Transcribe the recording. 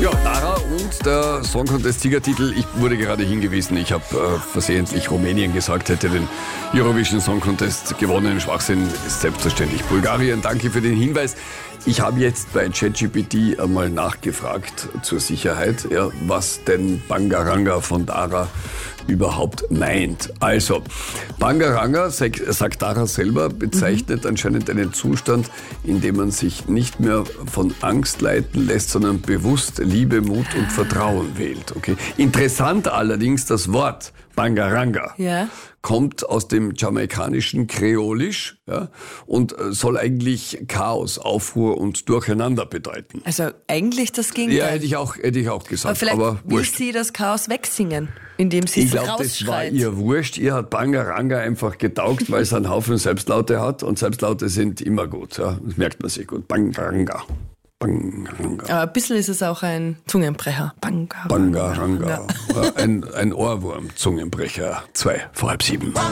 Ja, Dara und der Song Contest-Siegertitel. Ich wurde gerade hingewiesen, ich habe versehentlich Rumänien gesagt, hätte den Eurovision Song Contest gewonnen. Schwachsinn ist selbstverständlich Bulgarien. Danke für den Hinweis. Ich habe jetzt bei ChatGPT einmal nachgefragt zur Sicherheit, ja, was denn Bangaranga von Dara überhaupt meint. Also, Bangaranga, sagt Dara selber, bezeichnet anscheinend einen Zustand, in dem man sich nicht mehr von Angst leiten lässt, sondern bewusst Liebe, Mut und Vertrauen wählt. Okay? Interessant allerdings, das Wort Bangaranga kommt aus dem jamaikanischen Kreolisch, ja, und soll eigentlich Chaos, Aufruhr und Durcheinander bedeuten. Also eigentlich das Gegenteil. Ja, hätte ich auch gesagt. Aber vielleicht will sie das Chaos wegsingen, indem sie es rausschreit. Ich glaube, das war ihr wurscht. Ihr hat Bangaranga einfach getaugt, weil es einen Haufen Selbstlaute hat. Und Selbstlaute sind immer gut. Ja. Das merkt man sich gut. Bangaranga. Bangaranga. Aber ein bisschen ist es auch ein Zungenbrecher. Bangaranga. Bangaranga. Ein Ohrwurm, Zungenbrecher. 6:55.